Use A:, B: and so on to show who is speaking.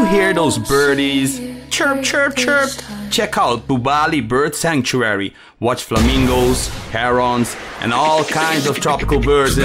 A: you hear those birdies? Chirp, chirp, chirp. Check out Bubali Bird Sanctuary. Watch flamingos, herons, and all kinds of tropical birds